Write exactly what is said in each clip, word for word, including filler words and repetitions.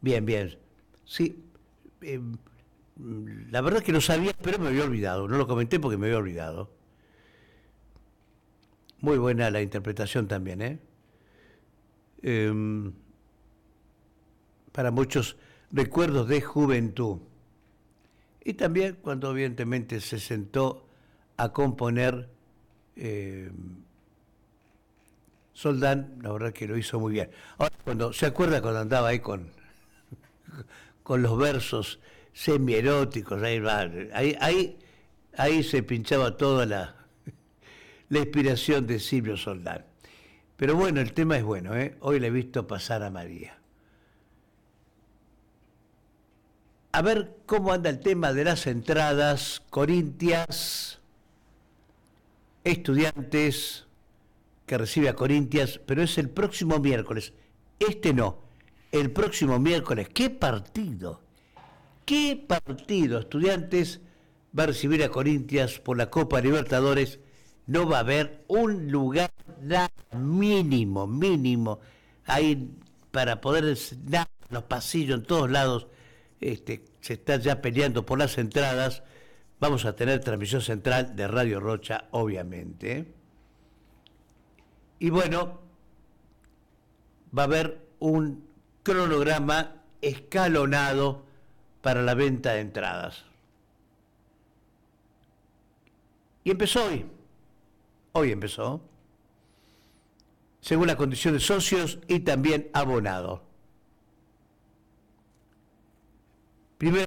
Bien, bien. Sí, eh, la verdad es que lo sabía, pero me había olvidado. No lo comenté porque me había olvidado. Muy buena la interpretación también, ¿eh? Eh, para muchos recuerdos de juventud. Y también cuando evidentemente se sentó a componer eh, Soldán, la verdad que lo hizo muy bien. Ahora, cuando se acuerda cuando andaba ahí con, con los versos semieróticos, ahí, ahí, ahí, ahí se pinchaba toda la, la inspiración de Silvio Soldán. Pero bueno, el tema es bueno, ¿eh? Hoy le he visto pasar a María. A ver cómo anda el tema de las entradas, Corintias, Estudiantes, que recibe a Corintias, pero es el próximo miércoles. Este no, el próximo miércoles. ¡Qué partido! ¿Qué partido? Estudiantes va a recibir a Corintias por la Copa Libertadores. No va a haber un lugar mínimo, mínimo, ahí para poder dar los pasillos en todos lados. Este, se está ya peleando por las entradas. Vamos a tener transmisión central de Radio Rocha, obviamente. Y bueno, va a haber un cronograma escalonado para la venta de entradas. Y empezó hoy. Hoy empezó. Según la condición de socios y también abonados. Primero,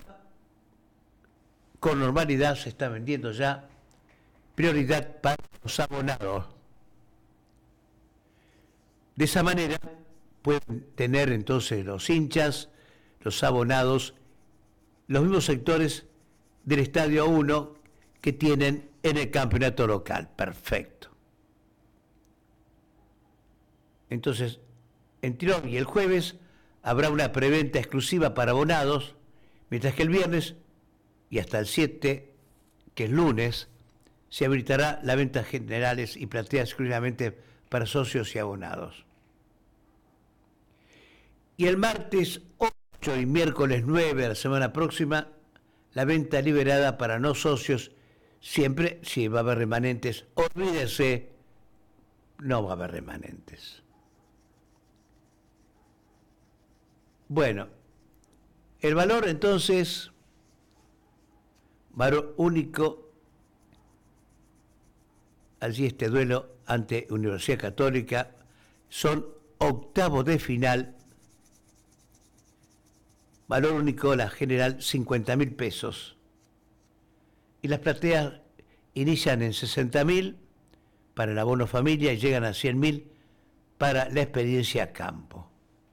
con normalidad se está vendiendo ya. Prioridad para los abonados. De esa manera pueden tener entonces los hinchas, los abonados, los mismos sectores del Estadio uno que tienen en el campeonato local. Perfecto. Entonces, entre hoy y el jueves habrá una preventa exclusiva para abonados, mientras que el viernes y hasta el siete, que es lunes, se habilitará la venta generales y plateas exclusivamente para socios y abonados. Y el martes ocho y miércoles nueve de la semana próxima, la venta liberada para no socios, siempre, si va a haber remanentes, olvídese, no va a haber remanentes. Bueno, el valor entonces, valor único, allí este duelo ante Universidad Católica, son octavos de final, valor único la general cincuenta mil pesos, y las plateas inician en sesenta mil para el abono familia y llegan a cien mil para la experiencia campo.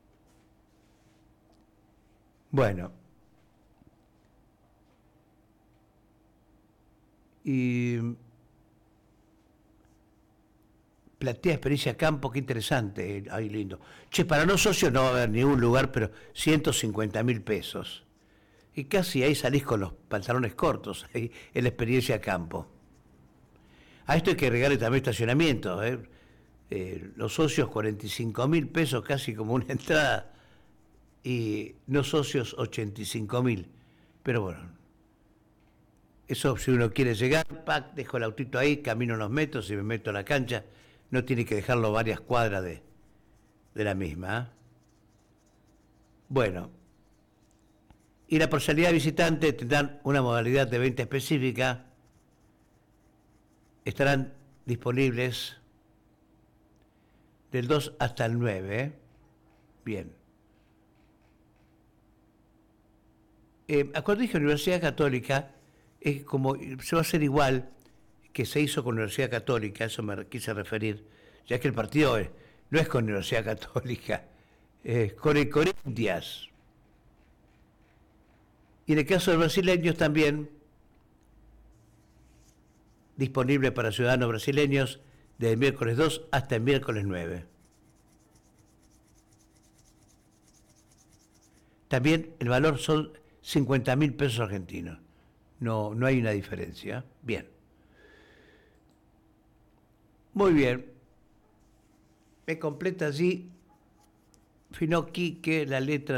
Bueno, y platea experiencia campo, qué interesante, ay lindo. Che, para no socios no va a haber ningún lugar, pero ciento cincuenta mil pesos. Y casi ahí salís con los pantalones cortos, ahí en la experiencia campo. A esto hay que agregarle también estacionamiento, ¿eh? Eh, los socios cuarenta y cinco mil pesos, casi como una entrada, y no socios ochenta y cinco mil. Pero bueno, eso si uno quiere llegar, pac, dejo el autito ahí, camino unos metros y me meto a la cancha, no tiene que dejarlo varias cuadras de, de la misma. ¿eh? Bueno, y la parcialidad visitante tendrán una modalidad de venta específica, estarán disponibles del dos hasta el nueve. ¿eh? Bien. Eh, cuando dije Universidad Católica, es como se va a hacer igual que se hizo con Universidad Católica, eso me quise referir, ya que el partido es, no es con Universidad Católica, es con el Corintias. Y en el caso de los brasileños también, disponible para ciudadanos brasileños desde el miércoles dos hasta el miércoles nueve. También el valor son cincuenta mil pesos argentinos. No, no hay una diferencia. Bien. Muy bien. Me completa allí Finocchi que la letra